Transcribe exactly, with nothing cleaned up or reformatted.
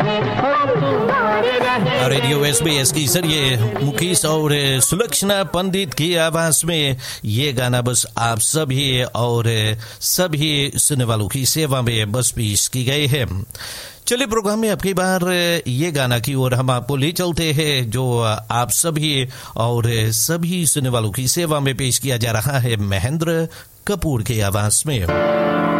Radio SBS के जरिए मुकेश और सुलक्षणा पंडित की आवाज में ये गाना बस आप सभी और सभी सुनने वालों की सेवा में बस पेश की गई है। चलिए प्रोग्राम में अब की बार ये गाना की ओर हम आपको ले चलते हैं जो आप सभी और सभी सुनने वालों की सेवा में पेश किया जा रहा है महेंद्र कपूर की आवाज में।